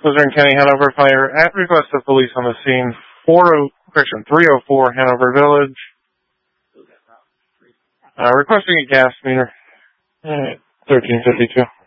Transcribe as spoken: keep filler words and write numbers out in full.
Luzerne County, Hanover Fire, at request of police on the scene, four oh, correction, three oh four Hanover Village. Uh, requesting a gas meter. Alright, thirteen fifty-two.